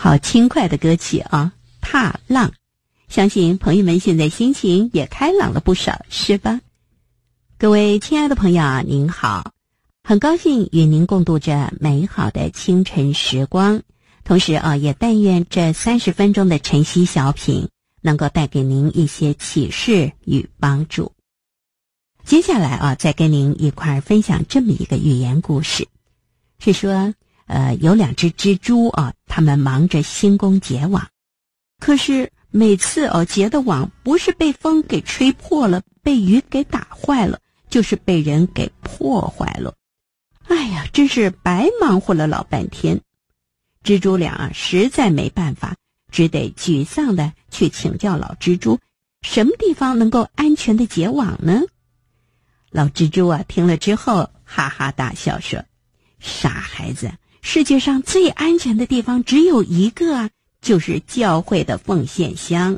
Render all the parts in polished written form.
好轻快的歌曲啊，踏浪。相信朋友们现在心情也开朗了不少，是吧？各位亲爱的朋友啊，您好，很高兴与您共度这美好的清晨时光，同时啊，也但愿这30分钟的晨曦小品能够带给您一些启示与帮助。接下来啊，再跟您一块儿分享这么一个寓言故事，是说有2只蜘蛛啊，它们忙着兴工结网，可是每次结的网不是被风给吹破了，被雨给打坏了，就是被人给破坏了。哎呀，真是白忙活了老半天。蜘蛛俩实在没办法，只得沮丧的去请教老蜘蛛，什么地方能够安全的结网呢？老蜘蛛啊，听了之后哈哈大笑说：“傻孩子，世界上最安全的地方只有一个啊，就是教会的奉献箱。”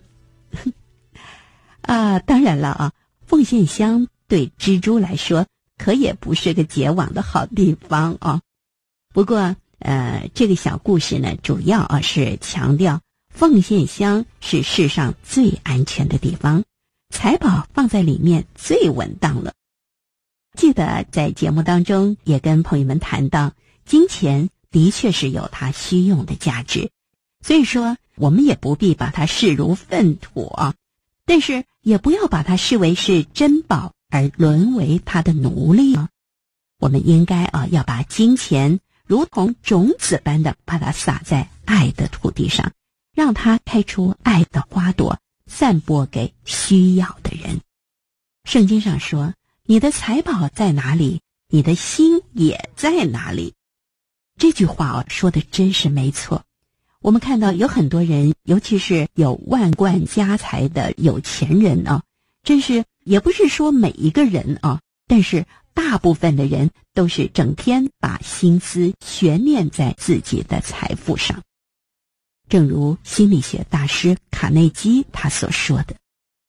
当然了啊，奉献箱对蜘蛛来说可也不是个结网的好地方啊。不过这个小故事呢，主要是强调奉献箱是世上最安全的地方，财宝放在里面最稳当了。记得在节目当中也跟朋友们谈到，金钱的确是有它需用的价值，所以说我们也不必把它视如粪土啊，但是也不要把它视为是珍宝而沦为它的奴隶啊。我们应该要把金钱如同种子般的把它撒在爱的土地上，让它开出爱的花朵，散播给需要的人。圣经上说，你的财宝在哪里，你的心也在哪里。这句话说的真是没错。我们看到有很多人，尤其是有万贯家财的有钱人真是也不是说每一个人但是大部分的人都是整天把心思悬念在自己的财富上。正如心理学大师卡内基他所说的，